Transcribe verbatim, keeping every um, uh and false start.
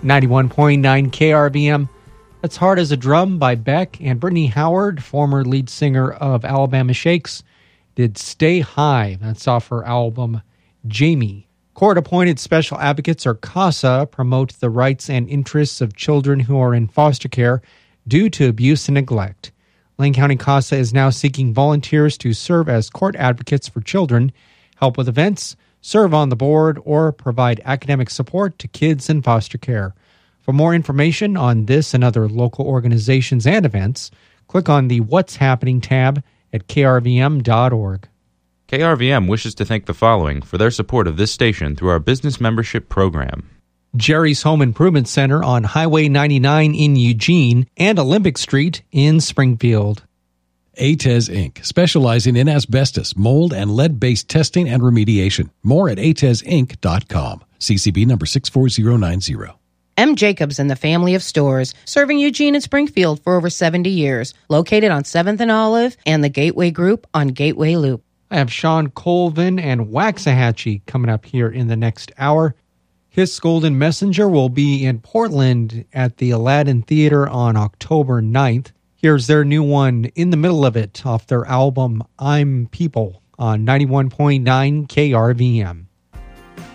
ninety-one point nine K R V M. That's Hard as a Drum by Beck, and Brittany Howard, former lead singer of Alabama Shakes, did Stay High. That's off her album Jamie. Court-appointed special advocates, or CASA, promote the rights and interests of children who are in foster care due to abuse and neglect. Lane County CASA is now seeking volunteers to serve as court advocates for children, help with events, serve on the board, or provide academic support to kids in foster care. For more information on this and other local organizations and events, click on the What's Happening tab at K R V M dot org. K R V M wishes to thank the following for their support of this station through our business membership program. Jerry's Home Improvement Center on Highway ninety-nine in Eugene and Olympic Street in Springfield. A T E S Incorporated, specializing in asbestos, mold, and lead-based testing and remediation. More at A T E S Inc dot com. C C B number six four zero nine zero. M. Jacobs and the family of stores, serving Eugene and Springfield for over seventy years. Located on seventh and Olive and the Gateway Group on Gateway Loop. I have Sean Colvin and Waxahachie coming up here in the next hour. His Golden Messenger will be in Portland at the Aladdin Theater on October ninth. Here's their new one, In the Middle of It, off their album I'm People on ninety-one point nine K R V M.